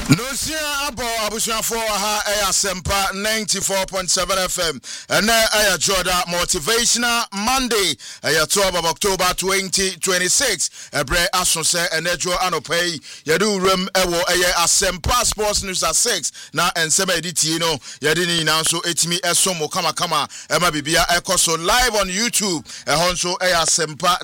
Nosia abo abusuafo ha Asempa 94.7 FM and aya Joda Motivational Monday 12 of October 2026 ebre asonse enejo anopay yadu rem ewo Asempa Sports News at 6 na ensema editi no yadi ni nanso etimi esomo kama ema bibia ekoso live on YouTube ehonso Asempa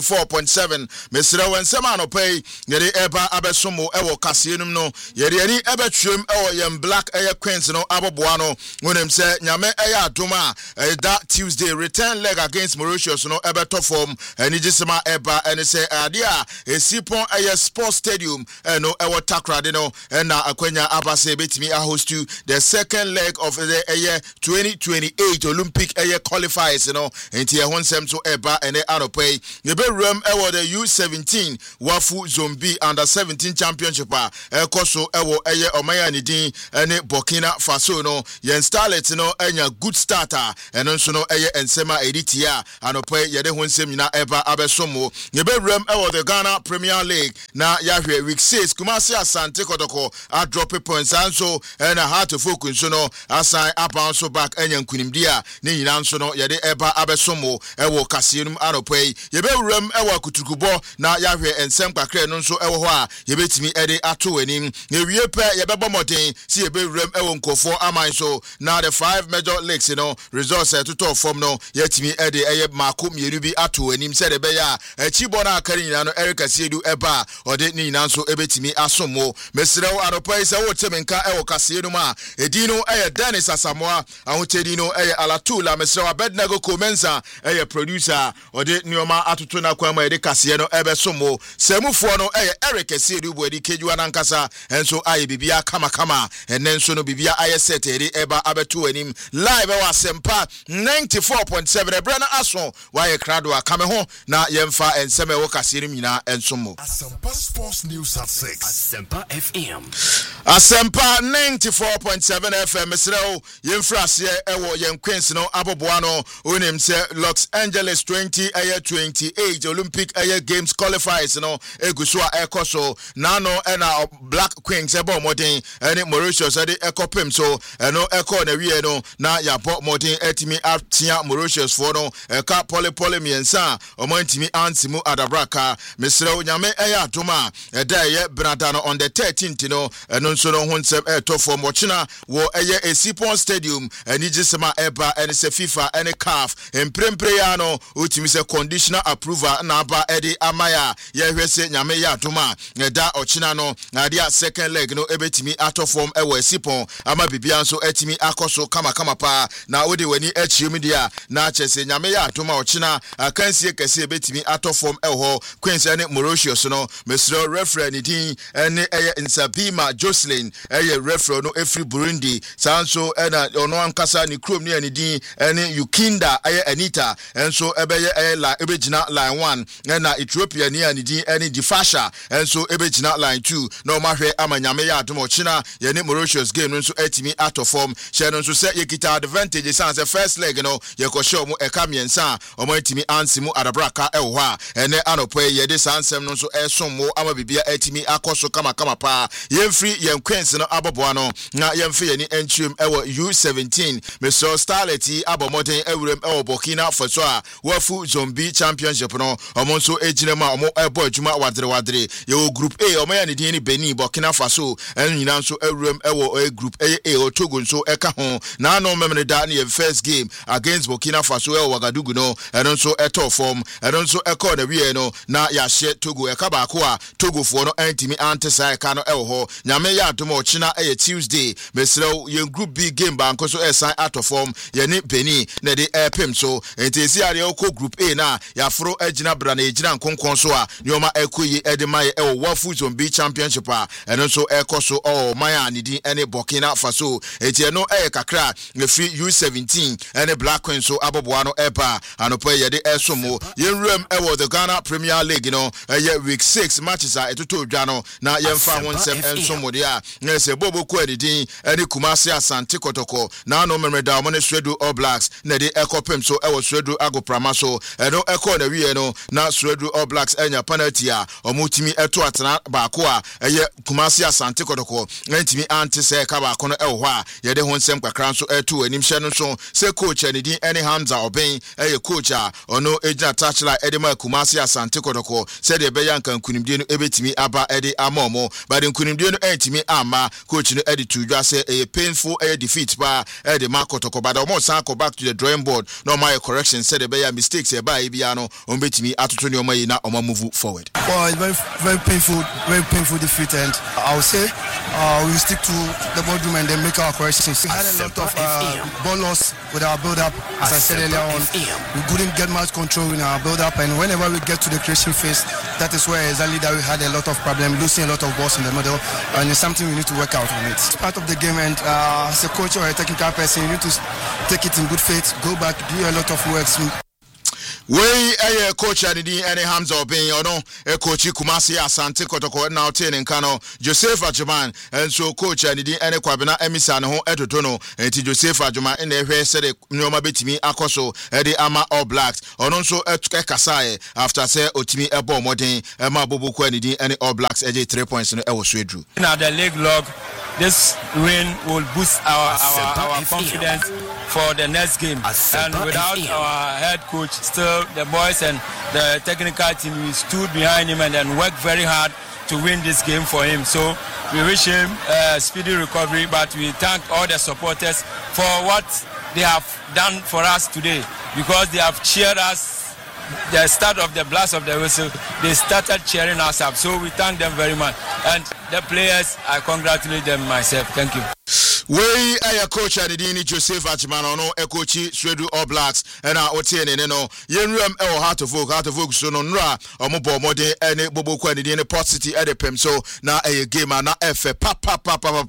94.7 mesira wensema anopay yadi eba abesomo ewo kasienum no yeri ebetwem ewo yem black queens no aboboa no wonem se nyame adoma that Tuesday return leg against Mauritius no ebeto form eni gisema eba eni se ade a esipon sports stadium no ewo takrade no na akwanya abase betimi a host to the second leg of the 2028 Olympic qualifiers no enti ehonsem so eba ene anopay yebe rem ewo the U17 wafu zombie under 17 championship ekoso ewo omaya ni din ene Burkina Faso no yen starlet no enya good starter eno nso no ensema editia anope yede honsem nyina eba abesomo yebe rem ewo the Ghana Premier League na yahwe week 6 Kumasi Asante Kotoko a drop points anso ena hard to focus no assign up so back enya nkunimdia ni nyina nso no yede eba abesomo ewo kasienum anope yebe rem ewo kutukubo na yahwe ensem kakre no nso ewo ho a yebetimi ede ato anim ewie pe yebebo modern si ebe rem ewo nkofo aman so na the 5 major leagues results to form no yetimi ede mako mieru bi ato anim se de be ya chibo na akari nyina no Erica Siedu eba ode ni nyina nso ebetimi asomo mesrew aropai se wo temenka ewo kasiedu ma edino Dennis Asamoah ahotedi no Alatula mesrew Abednego Komenza producer ode nioma atoto na kwama ede kasie no ebesomo semufo no Erica Siedu bo edi kejuwa nankasa enso bibia kama enenso no bibia ayeseteri eba abeto anim live Asempa 94.7 ebrana aso waye krado akame ho na yemfa enseme wo kasiri nyina ensomo Asempa Sports News at 6 Asempa FM Asempa 94.7 FM srew yemfrase ewo yen queens no aboboa no onim se Los Angeles 2028 Olympic Games qualifiers no eguso a ekoso na no ena black queens ebo modern ene Mauritius ade ekopem so eno eko na wie no na ya bo modern etimi atia Mauritius for no eka poly miensa omantimi antimu adabraka mesrew nyame adoma eda brada no on the 13th no eno nso no honsem to for mochina wo Esipon Stadium eni gisema eba ene se FIFA ene CAF emprempre ya no otimi se conditional approval na aba ede amaya ye hwese nyame adoma eda ochina no na dia second leg no ebetimi ato form ewo Esipon ama bibia nso etimi akoso kama pa na ode wani echiem dia na chese nyame ya atoma ochina akansie kese ebetimi ato form ewo Queens ene Mauritius no mesro referee ni din ene Nsabima Jocelyn referee no efri Burundi sanso ena ono ankasa ni krom ni ene din ene Yukinda Anita enso ebeye la ebegina line 1 ena Ethiopia ni ene din ene Difasha enso ebegina line 2 no mahwe amanyame ya atoma ochina yene Mauritius game nso etimi out of form she no nso se yekita advantage sans first leg no yekosho mu ekamiensa omo etimi ansimu adabraka ewo ha ene anopoe yede sansem no nso esommo ama bibia etimi akoso kama pa yemfri yen Queens no aboboa no na yemfe yeni enchum ewo U17 meso starlet abomodен ewrem ewo Burkina Faso a wafu zombie championship no omo nso ejinema omo ebo adwuma wadre yo group A omo ya ne din ni Benin Burkina Faso nyina nso ewrem ewo group A Togo nso eka ho na no memne da ne first game against Burkina Faso ewo Wagadugu no eno nso eto form eno nso eko na wie no na ya hye Togo eka ba ko a Togo fo no antimi antesa eka no ewo ho nyame ya adoma ochina Tuesday mesrew yen group B game ba nko so esan out of form ye ne Benin na de pem so entesi are oko group A na ya fro agina bra na agina nkonkon so a nyoma ekoyi edemaye ewo wafu zombie championship a eno nso ekoso maya ni din ene Burkina Faso etie no kakra free U17 ene Black Queen so aboboa no eba anopo yede esomo yenrem ewo the Ghana Premier League no week 6 matches a etoto dwa no na yemfa ho nsem ensomo de a na se bobo ko adidin ene Kumasi Asante Kotoko na no memreda mo ne Suedu All Blacks na de ekopem so ewo Suedu Agoprama so eno eko na wie no na Suedu All Blacks enya penalty a omutimi eto atena baako a eye Kumasi Asante Kotoko ntimi ante se ka baako no ewo ho a ye de ho nsem kakra so eto anim hye no so se coach anidin ene Hamza Oben eye coach a ono ejina touchline edema Kumasi Asante Kotoko se de be yanka nkunimdie no ebetimi aba ede amomo but nkunimdie no entimi ama coach no edi tudwa se eye painful defeat ba ede ma Kotoko but almost san go back to the drawing board no my correction said the be mistakes e ba e bia no ombetimi atoto ne omayi na oma move forward. Well, it's very painful defeat, and I would say we stick to the boardroom and then make our corrections. We had a lot of ball loss with our build-up, as I said earlier on. We couldn't get much control in our build-up, and whenever we get to the creation phase, that is where exactly that we had a lot of problem, losing a lot of balls in the middle, and it's something we need to work out on it. It's part of the game, and as a coach or a technical person, you need to take it in good faith, go back, do a lot of work. We a coach adidi ene Hamza Oben ono coach Kumasi Asante Kotoko na ote ne nkano Joseph Ajuman enso coach adidi ene Kwabena Emisa ne ho edodo no enti Joseph Ajuman ene ehwe se de nyoma betimi akoso ede ama All Blacks ono nso kasae after say otimi ebo modern ma boboku adidi ene All Blacks eje 3 points no ewo so edru. Now the league log, this win will boost our confidence for the next game, and without our head coach, still the boys and the technical team, we stood behind him and then worked very hard to win this game for him. So we wish him a speedy recovery, but we thank all the supporters for what they have done for us today, because they have cheered us. The start of the blast of the whistle, they started cheering us up, so we thank them very much, and the players, I congratulate them myself. Thank you. We a coach adidini Joseph Achimano no e coachi Suedu All Blacks na otiene ne no yenwam e wo heart of folk so no nra omobo mode ene boboku adidini Port City e de pem so na e game na efe papa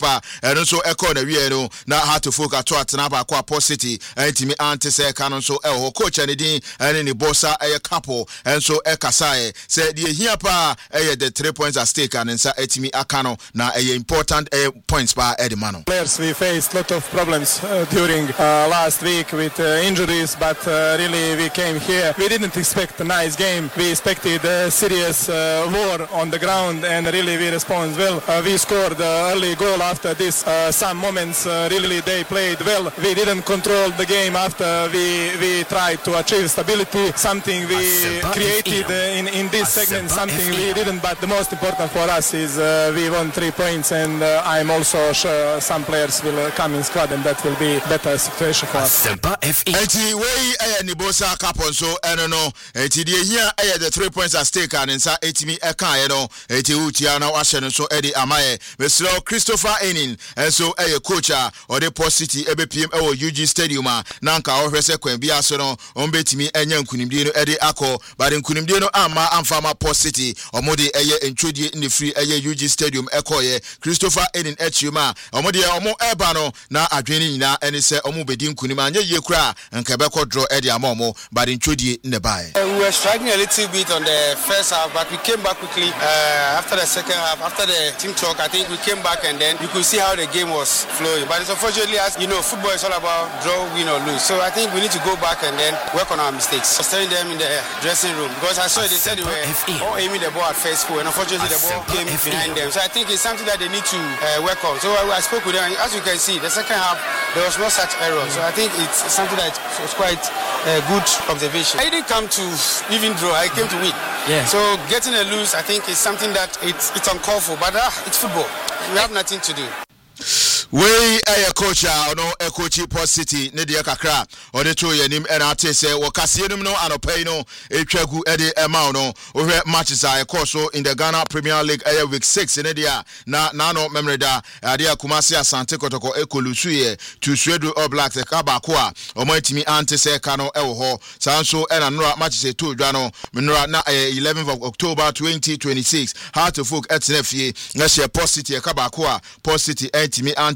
eno so e ko na wie no na heart of folk ato atena ba kwa Port City entimi ante se ka no so e ho coach adidini ene ni bossa e couple enso e kasae se de hia pa e the 3 points at stake and nsa etimi akano na e important points pa e de mano. We faced a lot of problems during last week with injuries, but really we came here. We didn't expect a nice game. We expected a serious war on the ground, and really we responded well. We scored early goal after this. Some moments really they played well. We didn't control the game after we tried to achieve stability, something we created in this segment, something we didn't, but the most important for us is we won 3 points, and I'm also sure some players will come in squad, and that will be better situation for us. Eti we ni bossa capon so no eti de hia the 3 points at stake and nsa etimi eka no eti utia na wahye no so edi amaye Mr. Christopher Enin enso coach a ode Port City ebepiem ewo UG Stadium a nanka ohwese kwan bia so no ombetimi enya nkunimdie no edi akọ but nkunimdie no ama amfama Port City omode entwodie ne free UG Stadium ekoye Christopher Enin echiuma omode omo eba no na adwene nyina ene se omo bedi nkunim anya ye kura nkebe kodro edi amomo but ntwodie ne bae. We were struggling a little bit on the first half, but we came back quickly after the second half. After the team talk, I think we came back, and then you could see how the game was flowing. But it's unfortunately, as you know, football is all about draw, win or lose. So I think we need to go back and then work on our mistakes. I was telling them in the dressing room, because I saw they said they were all aiming the ball at first goal, and unfortunately the ball came behind them. So I think it's something that they need to work on. So I spoke with them, and as you can see, the second half there was no such error. So I think it's something that was quite good observation. I didn't come to even draw, I came to win. Yeah. So getting a lose, I think, is something that it's uncalled for, but it's football. We have nothing to do. We a coach no a coach Port City ne de kakra o de to yanim e na ate se wo kaseenum no anopai no etwagu e de ema no wo hwe matches a so in the Ghana Premier League week 6 ne de na no memreda ade Kumasi Asante Kotoko ekolusu ye to Suedu All Blacks e ka ba ko a o matimi ante se ka no e wo ho sanso e na no matches to dwa no menora na 11th of October 2026 Heart of Folk etenefie na she Port City e ka ba ko a Port City entimi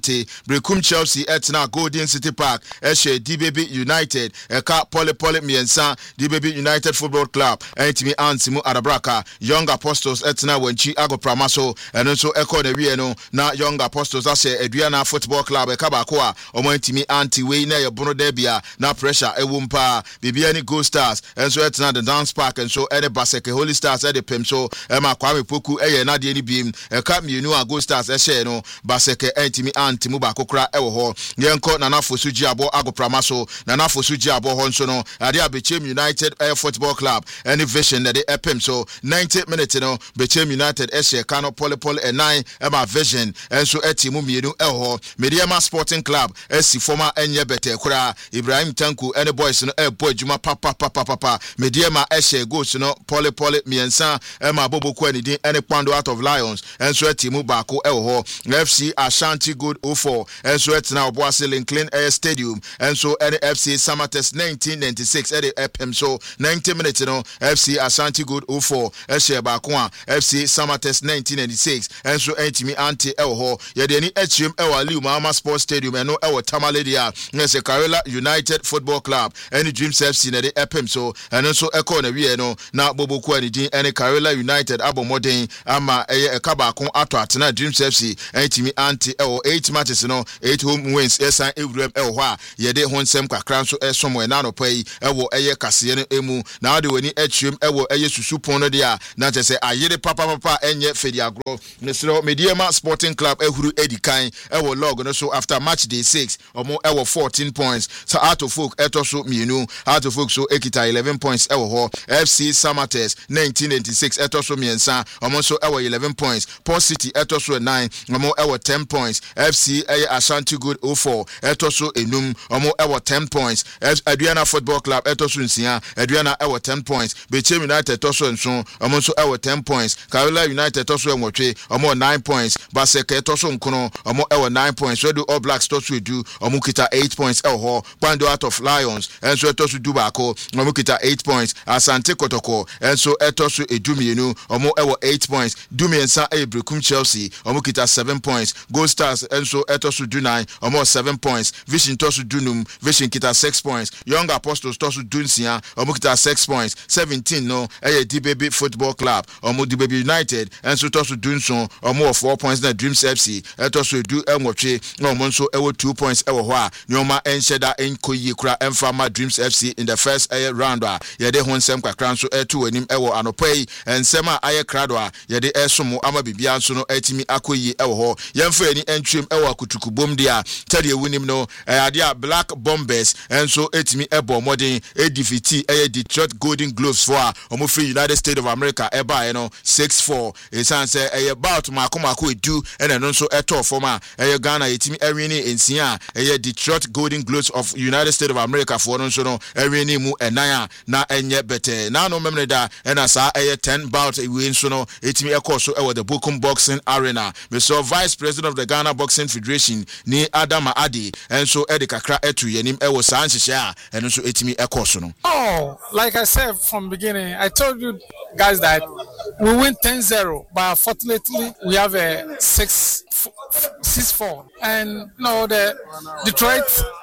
ante Brekum Chelsea etna Golden City Park ehye DBB United eka Poly miensa DBB United Football Club entimi antimu Adabraka Young Apostles etna wanchi agopramaso eno nso eko na wie no na Young Apostles ase Aduana Football Club eka baako a omo entimi anti we na ye bono debia na pressure ewumpa bibia ni Gold Stars enso etna the Dance Park enso ene Baseke Holy Stars ede pemso ema Kwame Poku eye na de ni bim eka mienu a Gold Stars ehye no Baseke entimi antimu baako kra ewo ho yenko na Nafosu Giabo agopramaso na Nafosu Giabo ho nso no ade a Bechem United Air Football Club any vision that they epem so 90 minutes no Bechem United ehye Kano Poly and 9 ema vision enso etimu mienu eho Mediama Sporting Club esi former enye bete kura Ibrahim Tanku any boys no boy juma papa Mediama ehye goals no Poly miensa ema Boboku anidin any Kwando out of Lions enso etimu baako eho FC Ashanti Good 04 enso etina Obuasi Lincoln Air Stadium enso any FC Samates 1996 epem so 90 minutes no FC Ashanti Good 04 ehye baako a FC Samates 1996 enso entimi anti ewo yede ni echim ewo Aliu Mahama Sports Stadium eno ewo Tamale dia nese Karela United Football Club any Dreams FC na de epem so eno so eko na wie no na Boboku anidin any Karela United abomodin ama eye ekabako ato atena Dreams FC entimi anti ewo 8 matches no 8 home wins esan ewurem ewo a yede honsem kakra so esomo na no pai ewo eye kase no emu na de wani echim ewo eye susupon no dia na tese ayere papa enye fediagro nesro Mediama Sporting Club ehuru edikan ewo log no so after match day 6 omo ewo 14 points so out of folk etoso mienu out of folk so ekita 11 points ewo ho FC Samates 1996 etoso miensa omo so ewo 11 points Port City etoso 9 omo ewo 10 points FC Ashanti Good 04 etoso enum omo ewo 10 points Aduana Football Club etoso nsia Aduana ewo 10 points Bechem United etoso nso omo so ewo 10 points Karela United etoso enwotwe omo 9 points Baseke etoso nkono omo ewo 9 points Redo All Blacks etoso edu omo kita 8 points ewo Kwando out of Lions enso etoso dubako omo kita 8 points Asante Kotoko enso etoso edu mienu omo ewo 8 points Dumiensa Brekum Chelsea omo kita 7 points Gold Stars enso etoso du 9 omo 7 points Vision toso dunum Vision kita 6 points Young Apostles toso dunsia omo kita 6 points 17 no DBB Football Club omo DBB United enso toso dunson omo 4 points na Dreams FC etoso edu enwotwe na omo nso ewo 2 points ewo ho a nyoma enhyeda enkoyi kura emfama Dreams FC in the first round a yede honsem kakra nso etu anim ewo anopai ensem a aye krado a yede esomo ama bibia nso no etimi akoyi ewo ho yemfa ani entwem ewo akutukubom dia tade ewunim no ade a Black Bombers enso etimi ebo modern edifiti Detroit Golden Gloves for a omo free United States of America eba no 6-4 esan se about makomako edu ene no nso eto forma Ghana yetimi ewini ensia Detroit Golden Gloves of United States of America for no nso no ewini mu enan na enye bete na no memne da ena sa 10 bout we nso no etimi ekoso ewo the Bokum Boxing Arena Mr. Vice President of the Ghana Boxing Federation ni Adama Adi enso edikakra etu yenim ewo sa nhihye a eno nso etimi ekoso no. Oh, like I said from the beginning, I told you guys that we win 10-0, but unfortunately we have a 6-4, and the Detroit